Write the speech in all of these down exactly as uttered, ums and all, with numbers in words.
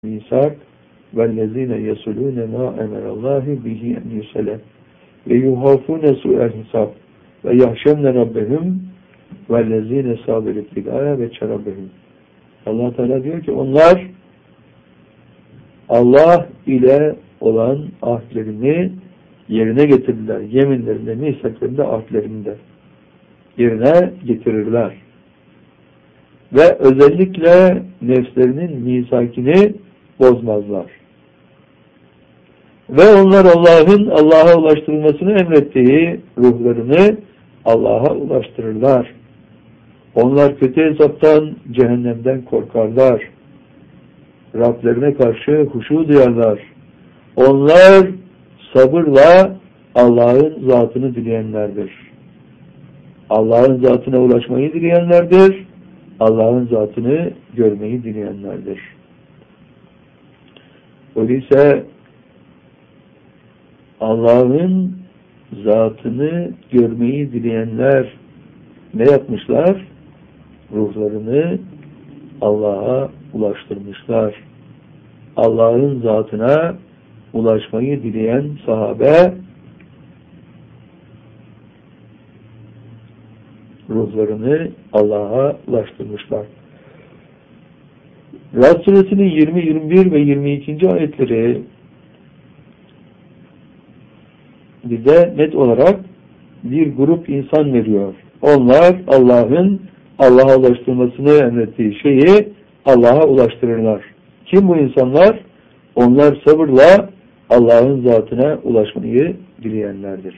misak vellezine yesulune ma emerallahi bihi en yusele ve yuhafune su'el hisab ve yahşemne rabbehum vellezine sabirip ligaya ve çerabbehum. Allah Teala diyor ki onlar Allah ile olan ahdlerini yerine getirirler. Yeminlerinde, misaklarında, ahdlerinde yerine getirirler. Ve özellikle nefslerinin misakini bozmazlar. Ve onlar Allah'ın Allah'a ulaştırılmasını emrettiği ruhlarını Allah'a ulaştırırlar. Onlar kötü hesaptan, cehennemden korkarlar. Rablerine karşı huşu duyarlar. Onlar sabırla Allah'ın zatını dileyenlerdir. Allah'ın zatına ulaşmayı dileyenlerdir. Allah'ın zatını görmeyi dileyenlerdir. Öyleyse Allah'ın zatını görmeyi dileyenler ne yapmışlar? Ruhlarını Allah'a ulaştırmışlar. Allah'ın zatına ulaşmayı dileyen sahabe ruhlarını Allah'a ulaştırmışlar. Rad suresinin yirmi, yirmi bir ve yirmi ikinci ayetleri bize net olarak bir grup insan veriyor. Onlar Allah'ın Allah'a ulaştırmasını emrettiği şeyi Allah'a ulaştırırlar. Kim bu insanlar? Onlar sabırla Allah'ın zatına ulaşmayı dileyenlerdir.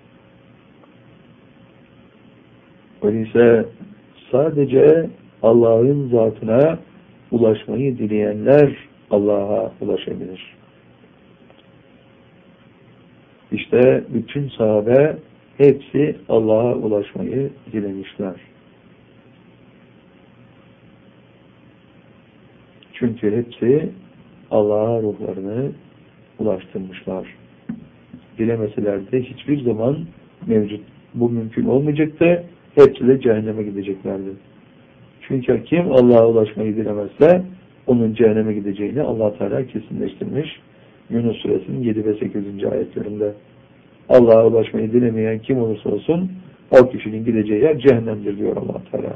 Öyleyse sadece Allah'ın zatına ulaşmayı dileyenler Allah'a ulaşabilir. İşte bütün sahabe hepsi Allah'a ulaşmayı dilemişler. Çünkü hepsi Allah'a ruhlarını ulaştırmışlar. Dilemeseler de hiçbir zaman mevcut. Bu mümkün olmayacaktı. Hepsi de cehenneme gideceklerdi. Çünkü kim Allah'a ulaşmayı dilemezse onun cehenneme gideceğini Allah Teala kesinleştirmiş. Yunus suresinin yedi ve sekizinci ayetlerinde. Allah'a ulaşmayı dilemeyen kim olursa olsun o kişinin gideceği yer cehennemdir diyor Allah Teala.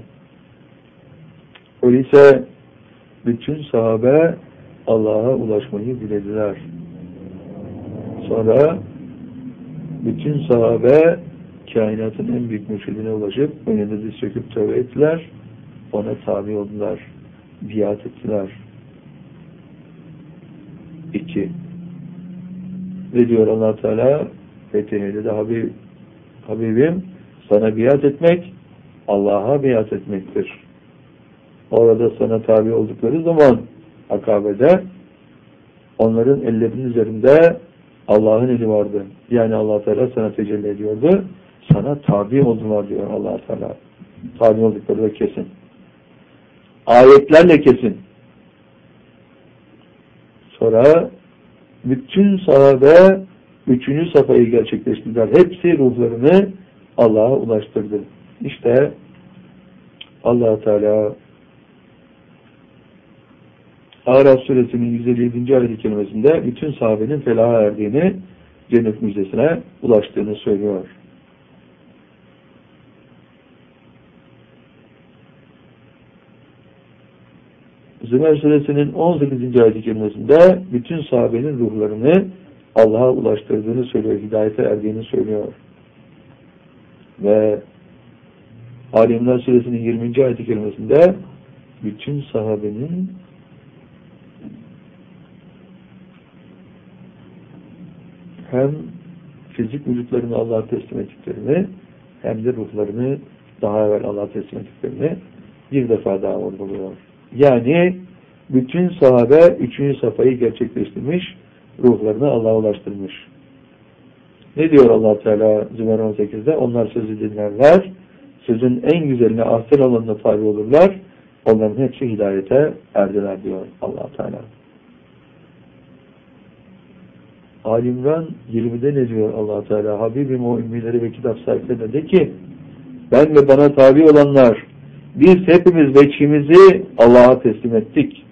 Öyleyse bütün sahabe Allah'a ulaşmayı dilediler. Sonra bütün sahabe kainatın en büyük mürşidine ulaşıp önünde diz çöküp tövbe ettiler. Ona tabi oldular. Biat ettiler. İki. Ve diyor Allah Teala Fethiye'de de Habib, Habibim sana biat etmek Allah'a biat etmektir. Orada sana tabi oldukları zaman Akabe'de onların ellerinin üzerinde Allah'ın eli vardı. Yani Allah Teala sana tecelli ediyordu. Sana tabi oldular diyor Allah Teala. Tabi oldukları da kesin. Ayetlerle kesin. Sonra bütün sahabe üçüncü safhayı gerçekleştirdiler. Hepsi ruhlarını Allah'a ulaştırdı. İşte Allah Teala Araf suresinin yüz elli yedinci ayet-i kerimesinde bütün sahabenin felaha erdiğini, cennet müjdesine ulaştığını söylüyor. Zümer suresinin on sekizinci ayet-i kerimesinde bütün sahabenin ruhlarını Allah'a ulaştırdığını söylüyor, hidayete erdiğini söylüyor. Ve Ali İmran suresinin yirminci ayet-i kerimesinde bütün sahabenin hem fizik vücutlarını Allah'a teslim ettiklerini hem de ruhlarını daha evvel Allah'a teslim ettiklerini bir defa daha vurguluyor. Yani bütün sahabe üçüncü safhayı gerçekleştirmiş, ruhlarını Allah'a ulaştırmış. Ne diyor Allah Teala Zümer on sekizde? Onlar sözü dinlerler, sözün en güzeline, ahsen olanına tabi olurlar, onların hepsi hidayete erdiler diyor Allah Teala. Ali İmran yirmide ne diyor Allah Teala? Habibim o ümmileri ve kitap sahiplerine de ki ben ve bana tabi olanlar biz hepimiz veçhimizi Allah'a teslim ettik.